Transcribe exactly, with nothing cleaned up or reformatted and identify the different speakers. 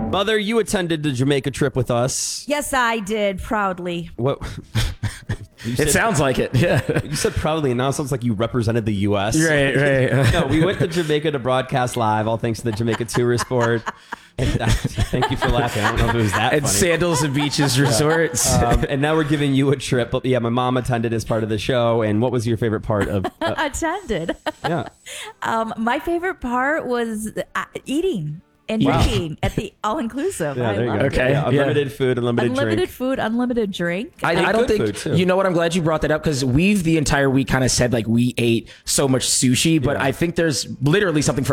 Speaker 1: Mother, you attended the Jamaica trip with us.
Speaker 2: Yes, I did, proudly.
Speaker 1: What?
Speaker 3: It
Speaker 1: said,
Speaker 3: sounds like it. Yeah.
Speaker 1: You said proudly, and now it sounds like you represented the U S
Speaker 3: Right, right.
Speaker 1: No, we went to Jamaica to broadcast live, all thanks to the Jamaica Tourist Board. And, uh, thank you for laughing. I don't know if it was that
Speaker 3: And
Speaker 1: funny.
Speaker 3: Sandals and Beaches Resorts.
Speaker 1: Um, and now we're giving you a trip. But yeah, my mom attended as part of the show. And what was your favorite part of? Uh,
Speaker 2: Attended.
Speaker 1: yeah.
Speaker 2: Um, my favorite part was uh, eating and
Speaker 3: Wow.
Speaker 2: drinking at the all-inclusive.
Speaker 1: Yeah,
Speaker 2: I
Speaker 1: there you
Speaker 2: loved
Speaker 1: go.
Speaker 2: it.
Speaker 3: Okay.
Speaker 1: Yeah, unlimited food, unlimited,
Speaker 2: Unlimited
Speaker 1: drink.
Speaker 2: food, unlimited drink.
Speaker 3: I,
Speaker 1: And
Speaker 3: I don't
Speaker 1: good
Speaker 3: think
Speaker 1: food, too.
Speaker 3: you know what. I'm glad you brought that up because we've the entire week kind of said like we ate so much sushi, but
Speaker 1: Yeah.
Speaker 3: I think there's literally something for